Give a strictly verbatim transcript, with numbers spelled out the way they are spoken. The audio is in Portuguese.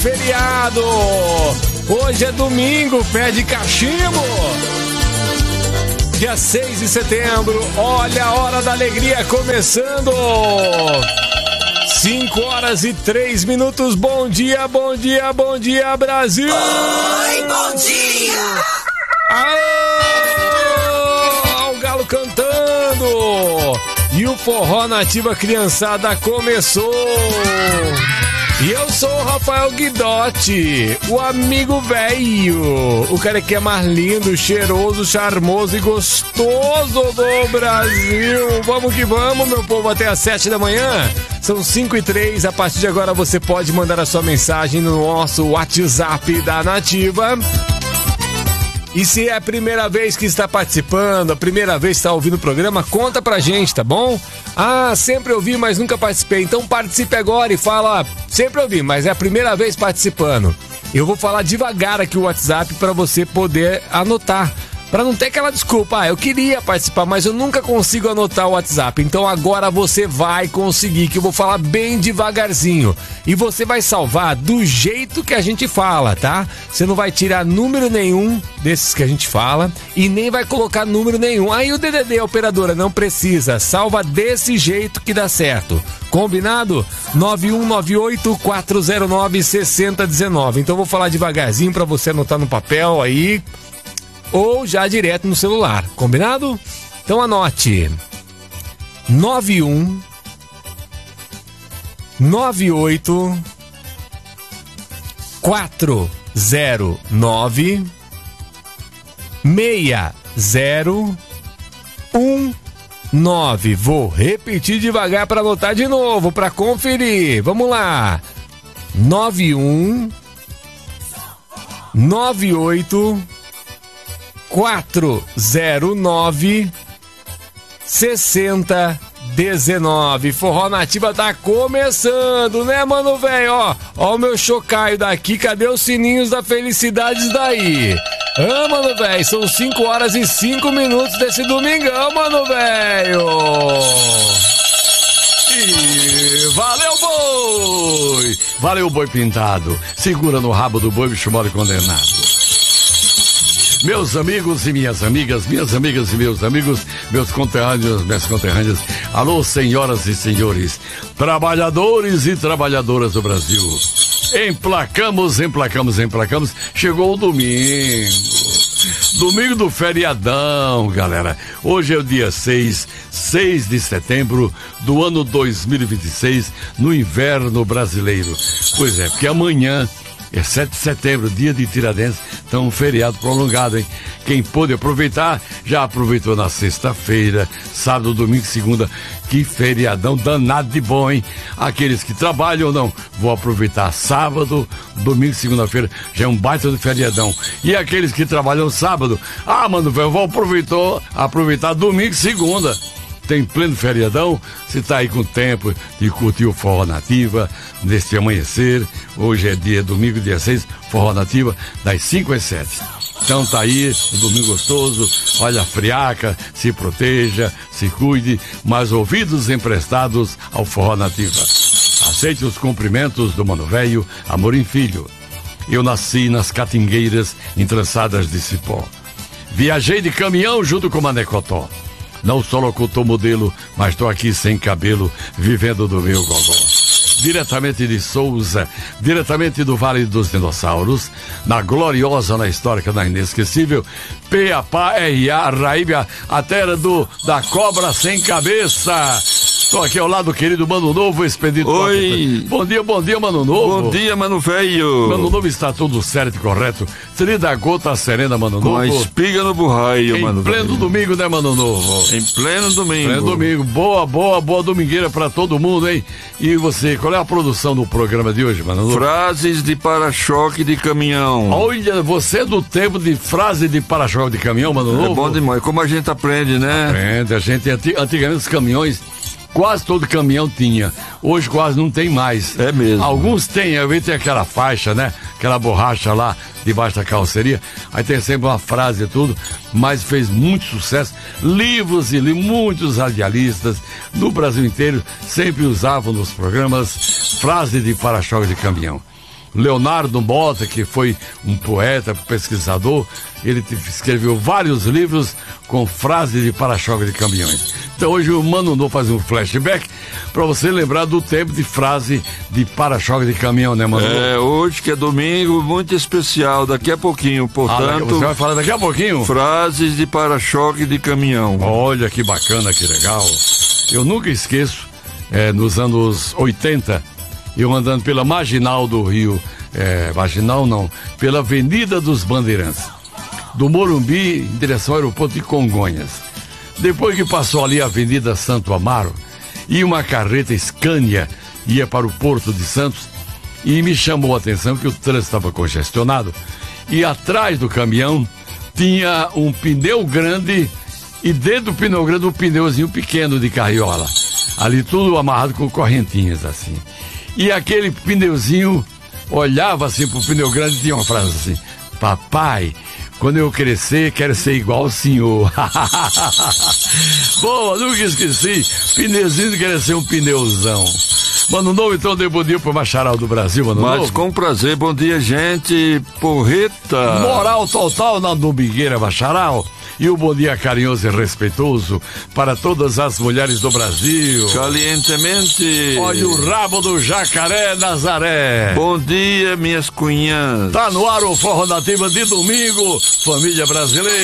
Feriado! Hoje é domingo, pé de cachimbo! Dia seis de setembro, olha a hora da alegria começando! cinco horas e três minutos, bom dia, bom dia, bom dia, Brasil! Oi, bom dia! Aô, o galo cantando! E o forró nativa criançada começou! E eu sou o Rafael Guidotti, o amigo velho, o cara que é mais lindo, cheiroso, charmoso e gostoso do Brasil. Vamos que vamos, meu povo, até às sete da manhã. São cinco e três, a partir de agora você pode mandar a sua mensagem no nosso WhatsApp da Nativa. E se é a primeira vez que está participando, a primeira vez que está ouvindo o programa, conta pra gente, tá bom? Ah, sempre ouvi, mas nunca participei. Então participe agora e fala, sempre ouvi, mas é a primeira vez participando. Eu vou falar devagar aqui o WhatsApp para você poder anotar. Para não ter aquela desculpa, ah, eu queria participar, mas eu nunca consigo anotar o WhatsApp. Então agora você vai conseguir, que eu vou falar bem devagarzinho. E você vai salvar do jeito que a gente fala, tá? Você não vai tirar número nenhum desses que a gente fala e nem vai colocar número nenhum. Aí o D D D, operadora, não precisa. Salva desse jeito que dá certo. Combinado? nove um nove oito, quatro zero nove, seis zero um nove. Então eu vou falar devagarzinho para você anotar no papel aí. Ou já direto no celular, combinado? Então anote: nove um nove oito quatro zero nove seis zero um nove. Vou repetir devagar para anotar de novo, para conferir. Vamos lá: nove um nove oito quatro zero nove sessenta dezenove. Forró Nativa tá começando, né, mano, velho? Ó, ó o meu chocaio daqui, cadê os sininhos da felicidade daí? Ah, mano, velho, são cinco horas e cinco minutos desse domingão, mano, velho. E valeu, boi! Valeu, boi pintado. Segura no rabo do boi, bicho mole condenado. Meus amigos e minhas amigas, minhas amigas e meus amigos, meus conterrâneos, minhas conterrâneas, alô, senhoras e senhores, trabalhadores e trabalhadoras do Brasil. Emplacamos, emplacamos, emplacamos, chegou o domingo. Domingo do feriadão, galera. Hoje é o dia seis, seis de setembro do ano dois mil e vinte e seis, no inverno brasileiro. Pois é, porque amanhã é sete de setembro, dia de Tiradentes, então um feriado prolongado, hein? Quem pôde aproveitar, já aproveitou na sexta-feira, sábado, domingo e segunda. Que feriadão danado de bom, hein? Aqueles que trabalham não, vão aproveitar sábado, domingo e segunda-feira, já é um baita de feriadão. E aqueles que trabalham sábado, ah, mano, velho, vão aproveitar, aproveitar domingo e segunda. Tem pleno feriadão, você tá aí com tempo de curtir o Forró Nativa neste amanhecer. Hoje é dia domingo, dia seis, Forró Nativa, das cinco às sete. Então tá aí, um domingo gostoso, olha a friaca, se proteja, se cuide, mas ouvidos emprestados ao Forró Nativa. Aceite os cumprimentos do Mano Velho, Amorim Filho. Eu nasci nas catingueiras entrançadas de cipó. Viajei de caminhão junto com Manecotó. Não sou locutor modelo, mas tô aqui sem cabelo, vivendo do meu gogó. Diretamente de Souza, diretamente do Vale dos Dinossauros, na gloriosa, na histórica, na inesquecível, P A P A R A, Raíbia, a terra do, da cobra sem cabeça. Tô aqui ao lado do querido Mano Novo, Expedito. Oi! Bom dia, bom dia, Mano Novo. Bom dia, Mano Velho. Mano Novo, está tudo certo e correto. Seria da gota serena, Mano Novo. Com a espiga no burraio, em Mano pleno velho. domingo, né, Mano Novo? Em pleno domingo. Pleno domingo. Boa, boa, boa domingueira pra todo mundo, hein? E você, qual é a produção do programa de hoje, Mano Novo? Frases de para-choque de caminhão. Olha, você é do tempo de frase de para-choque de caminhão, Mano Novo? É bom demais. Como a gente aprende, né? Aprende. A gente, antigamente, os caminhões, quase todo caminhão tinha. Hoje quase não tem mais. É mesmo. Alguns têm, eu vi tem aquela faixa, né? Aquela borracha lá debaixo da carroceria. Aí tem sempre uma frase e tudo, mas fez muito sucesso. Livros e li, muitos radialistas no Brasil inteiro sempre usavam nos programas frase de para-choque de caminhão. Leonardo Mota, que foi um poeta, pesquisador, ele escreveu vários livros com frases de para-choque de caminhões. Então hoje o Mano No faz um flashback para você lembrar do tempo de frase de para-choque de caminhão, né, Mano? É, hoje que é domingo, muito especial, daqui a pouquinho, portanto... Ah, você vai falar daqui a pouquinho? Frases de para-choque de caminhão. Olha que bacana, que legal. Eu nunca esqueço, é, nos anos oitenta, eu andando pela Marginal do Rio, é, Marginal não, pela Avenida dos Bandeirantes, do Morumbi em direção ao aeroporto de Congonhas. Depois que passou ali a Avenida Santo Amaro, e uma carreta Scania ia para o Porto de Santos, e me chamou a atenção que o trânsito estava congestionado, e atrás do caminhão tinha um pneu grande, e dentro do pneu grande um pneuzinho pequeno de carriola, ali tudo amarrado com correntinhas assim. E aquele pneuzinho olhava assim pro pneu grande e tinha uma frase assim: papai, quando eu crescer, quero ser igual ao senhor. Boa, nunca esqueci. Pneuzinho quer ser um pneuzão. Mano Novo, então, dê bom dia pro Bacharal do Brasil, Mano Mas Novo. com prazer, bom dia, gente. Porreta. Moral total na Domingueira, Bacharal. E o bom dia carinhoso e respeitoso para todas as mulheres do Brasil. Calientemente. Olha o rabo do jacaré Nazaré. Bom dia, minhas cunhãs. Tá no ar o Forró Nativa de domingo, família brasileira.